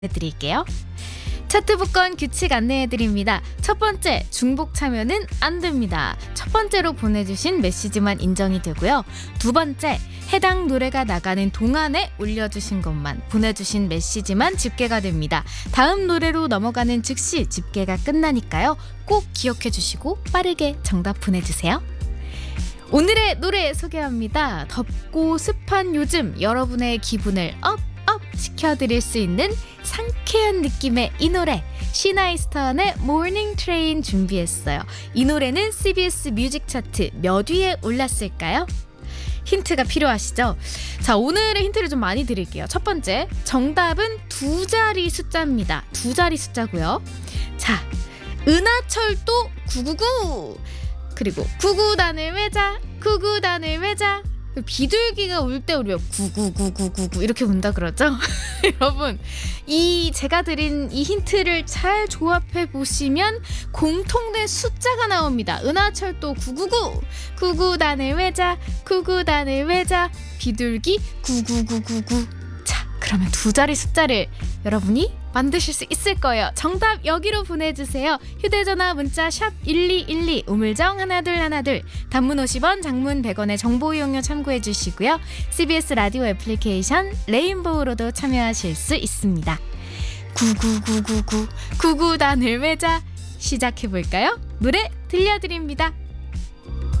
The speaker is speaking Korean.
해드릴게요. 차트복권 규칙 안내해드립니다. 첫 번째, 중복 참여는 안 됩니다. 첫 번째로 보내주신 메시지만 인정이 되고요. 두 번째, 해당 노래가 나가는 동안에 올려주신 것만, 보내주신 메시지만 집계가 됩니다. 다음 노래로 넘어가는 즉시 집계가 끝나니까요. 꼭 기억해 주시고 빠르게 정답 보내주세요. 오늘의 노래 소개합니다. 덥고 습한 요즘 여러분의 기분을 업 시켜드릴 수 있는 상쾌한 느낌의 이 노래, 시나이스턴의 모닝 트레인 준비했어요. 이 노래는 CBS 뮤직 차트 몇 위에 올랐을까요? 힌트가 필요하시죠? 자, 오늘의 힌트를 좀 많이 드릴게요. 첫 번째, 정답은 두 자리 숫자입니다. 두 자리 숫자고요. 자, 은하철도 999, 그리고 구구단을 외자, 구구단을 외자. 비둘기가 울 때 우리가 구구구구구구 이렇게 운다 그러죠? 여러분, 이 제가 드린 이 힌트를 잘 조합해 보시면 공통된 숫자가 나옵니다. 은하철도 999, 구구단을 외자, 구구단을 외자, 비둘기 99999. 자, 그러면 두 자리 숫자를 여러분이 만드실 수 있을 거예요. 정답 여기로 보내주세요. 휴대전화 문자 샵 1212, 우물정 1212, 단문 50원, 장문 100원의 정보 이용료 참고해 주시고요. CBS 라디오 애플리케이션 레인보우로도 참여하실 수 있습니다. 99999 구구단을 외자, 시작해볼까요? 노래 들려드립니다.